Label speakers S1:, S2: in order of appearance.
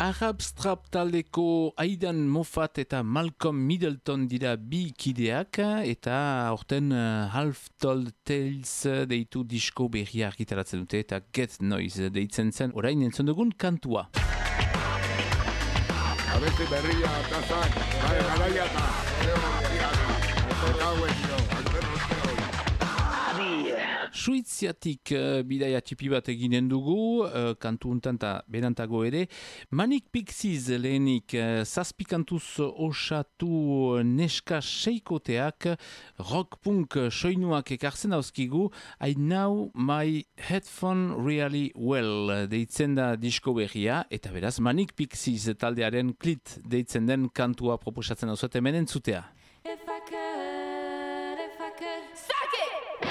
S1: Arab Strap taldeko Aidan Moffat eta Malcolm Middleton dira bi kideak eta aurten Half Told Tales deitu disko berria argitaratzen dute eta Get Noise deitzen zen orain entzun dugun kantua.
S2: Abesti berria tazak, garaia eta
S1: Suiziatik bidaia tipi bat eginen dugu, kantu untan eta berantago ere. Manic Pixies lehenik zazpi kantuz osatu neska seikoteak rock punk soinuak ekartzen dauzkigu. I know my headphone really well deitzen da disko berria eta beraz Manic Pixies taldearen Klit deitzen den kantua proposatzen dauzuet hemen entzutea.